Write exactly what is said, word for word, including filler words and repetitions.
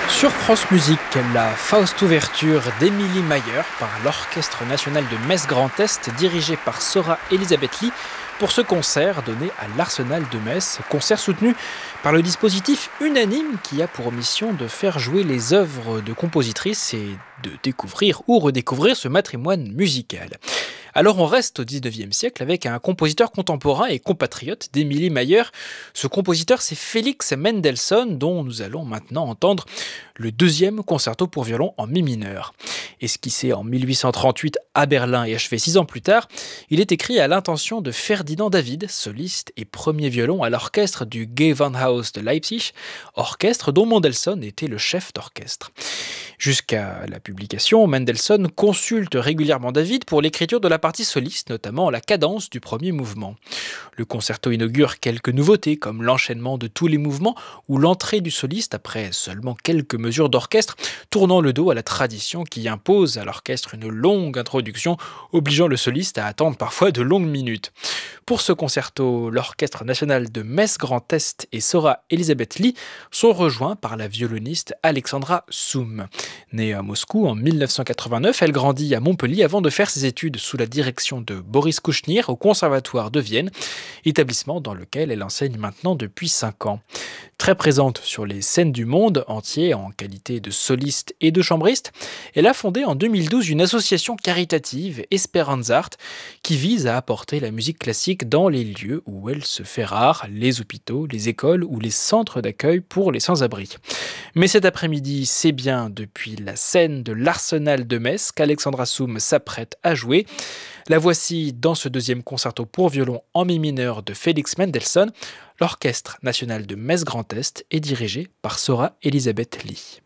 Sur France Musique, la Faust ouverture d'Émilie Mayer par l'Orchestre national de Metz Grand Est dirigé par Sora Elisabeth Lee pour ce concert donné à l'Arsenal de Metz, concert soutenu par le dispositif Unanime qui a pour mission de faire jouer les œuvres de compositrices et de découvrir ou redécouvrir ce matrimoine musical. Alors on reste au dix-neuvième siècle avec un compositeur contemporain et compatriote d'Émilie Mayer. Ce compositeur, c'est Félix Mendelssohn, dont nous allons maintenant entendre le deuxième concerto pour violon en mi mineur. Esquissé en mille huit cent trente-huit à Berlin et achevé six ans plus tard, il est écrit à l'intention de Ferdinand David, soliste et premier violon à l'orchestre du Gewandhaus de Leipzig, orchestre dont Mendelssohn était le chef d'orchestre. Jusqu'à la publication, Mendelssohn consulte régulièrement David pour l'écriture de la partie soliste, notamment la cadence du premier mouvement. Le concerto inaugure quelques nouveautés, comme l'enchaînement de tous les mouvements ou l'entrée du soliste après seulement quelques mesures d'orchestre, tournant le dos à la tradition qui impose à l'orchestre une longue introduction, obligeant le soliste à attendre parfois de longues minutes. Pour ce concerto, l'Orchestre national de Metz Grand Est et Sora Elisabeth Lee sont rejoints par la violoniste Alexandra Soum. Née à Moscou en mille neuf cent quatre-vingt-neuf, elle grandit à Montpellier avant de faire ses études sous la direction de Boris Kouchnir au Conservatoire de Vienne, établissement dans lequel elle enseigne maintenant depuis cinq ans. Très présente sur les scènes du monde entier en qualité de soliste et de chambriste, elle a fondé en deux mille douze une association caritative, Esperanzart, qui vise à apporter la musique classique dans les lieux où elle se fait rare, les hôpitaux, les écoles ou les centres d'accueil pour les sans-abri. Mais cet après-midi, c'est bien depuis la scène de l'Arsenal de Metz qu'Alexandra Soum s'apprête à jouer. La voici dans ce deuxième concerto pour violon en mi mineur de Félix Mendelssohn. L'Orchestre national de Metz Grand Est est dirigé par Sora Elisabeth Lee.